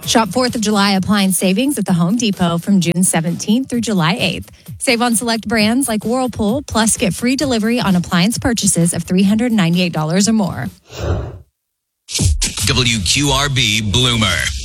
Shop 4th of July appliance savings at the Home Depot from June 17th through July 8th. Save on select brands like Whirlpool, plus get free delivery on appliance purchases of $398 or more. WQRB Bloomer.